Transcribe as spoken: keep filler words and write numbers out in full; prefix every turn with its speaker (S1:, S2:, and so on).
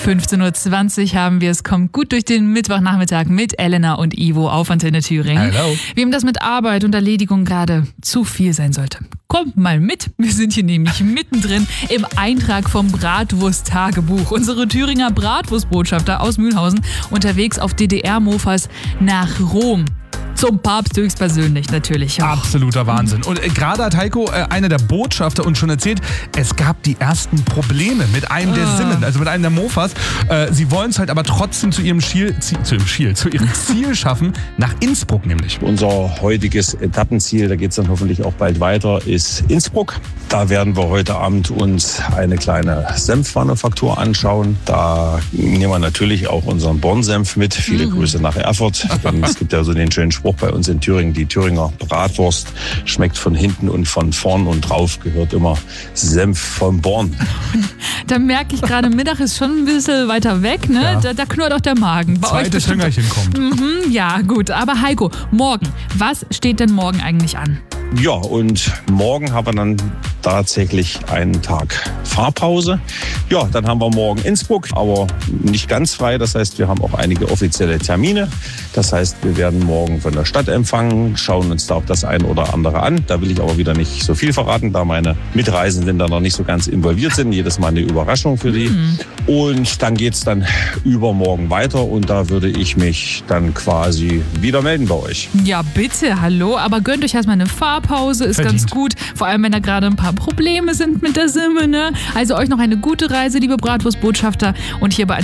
S1: fünfzehn Uhr zwanzig haben wir es. Kommt gut durch den Mittwochnachmittag mit Elena und Ivo auf Antenne Thüringen.
S2: Hallo.
S1: Wem das mit Arbeit und Erledigung gerade zu viel sein sollte, kommt mal mit. Wir sind hier nämlich mittendrin im Eintrag vom Bratwurst-Tagebuch. Unsere Thüringer Bratwurstbotschafter aus Mühlhausen unterwegs auf D D R-Mofas nach Rom. Zum Papst höchstpersönlich natürlich. Ja.
S2: Absoluter Wahnsinn. Und äh, gerade hat Heiko, äh, einer der Botschafter, uns schon erzählt, es gab die ersten Probleme mit einem der
S1: Ah.
S2: Simmen, also mit einem der Mofas. Äh, sie wollen es halt aber trotzdem zu ihrem Ziel, zu ihrem Ziel, zu ihrem Ziel schaffen, nach Innsbruck nämlich.
S3: Unser heutiges Etappenziel, da geht es dann hoffentlich auch bald weiter, ist Innsbruck. Da werden wir heute Abend uns eine kleine Senfmanufaktur anschauen. Da nehmen wir natürlich auch unseren Bornsenf mit. Viele
S1: Mhm.
S3: Grüße nach Erfurt. Denn es gibt ja so den schönen Spruch bei uns in Thüringen, die Thüringer Bratwurst schmeckt von hinten und von vorn und drauf gehört immer Senf vom Born.
S1: Da merke ich gerade, Mittag ist schon ein bisschen weiter weg, ne?
S2: Ja.
S1: Da, da knurrt auch der Magen. Bei euch
S2: Zweites
S1: bestimmt-
S2: Hüngerchen kommt.
S1: Mhm, ja, gut. Aber Heiko, morgen. Was steht denn morgen eigentlich an?
S3: Ja, und morgen haben wir dann tatsächlich einen Tag Fahrpause. Ja, dann haben wir morgen Innsbruck, aber nicht ganz frei. Das heißt, wir haben auch einige offizielle Termine. Das heißt, wir werden morgen von der Stadt empfangen, schauen uns da auch das ein oder andere an. Da will ich aber wieder nicht so viel verraten, da meine Mitreisenden da noch nicht so ganz involviert sind. Jedes Mal eine Überraschung für die.
S1: Mhm.
S3: Und dann geht's dann übermorgen weiter und da würde ich mich dann quasi wieder melden bei euch.
S1: Ja, bitte, hallo. Aber gönnt euch erstmal eine Fahrpause, ist
S2: Verdient.
S1: ganz gut. Vor allem, wenn da gerade ein paar Probleme sind mit der Simme, ne? Also euch noch eine gute Reise, liebe Bratwurstbotschafter. Und hier bei